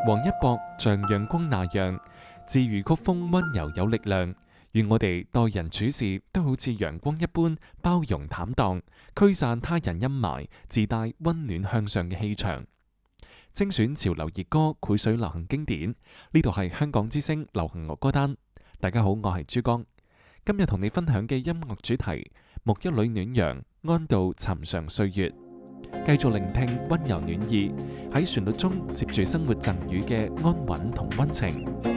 王一博像陽光那樣，治癒曲風溫柔有力量。願我哋待人處事都好似陽光一般包容坦蕩，驅散他人陰霾，自帶溫暖向上嘅氣場。精選潮流熱歌，繪水流行經典。呢度係香港之聲流行樂歌單。大家好，我係珠江。今日同你分享嘅音樂主題：木一裏暖陽，安度尋常歲月。繼續聆聽溫柔暖意，喺旋律中接住生活贈予嘅安穩同溫情。